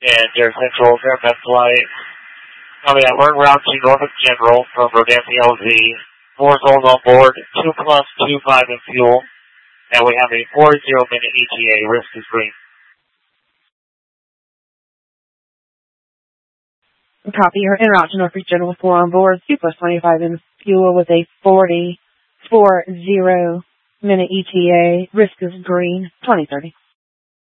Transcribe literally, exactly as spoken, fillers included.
And Air Central Fairfax Flight. Coming at Learn Route to Norfolk General from Rodanthe L Z. Four souls on board, two plus, two five in fuel. And we have a four zero minute E T A, risk is green. Copy, your en route to Norfolk General, four on board, two plus twenty-five in fuel with a forty-four zero minute E T A, risk is green, twenty thirty.